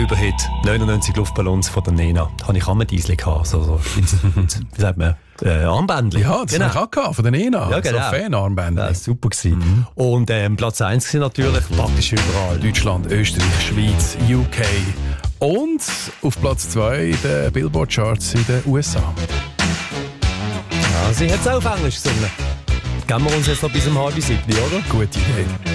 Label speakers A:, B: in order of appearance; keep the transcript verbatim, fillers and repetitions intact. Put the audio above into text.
A: Überhit neunundneunzig Luftballons von der Nena. Da habe ich Ammendiesel gehabt. So, so, wie sagt man? Äh, Armbändchen.
B: Ja, das
A: genau.
B: habe ich auch gehabt, von der Nena.
A: Ja, genau.
B: So Fan-Armbändchen.
A: Ja, super gewesen. Mhm. Und ähm, Platz eins war natürlich praktisch überall.
B: Deutschland, Österreich, Schweiz, U K und auf Platz zwei der Billboard-Charts in den U S A.
A: Ja, sie hat es auch auf Englisch gesungen. Geben wir uns jetzt noch bis um halb sieben, oder?
B: Gute Idee.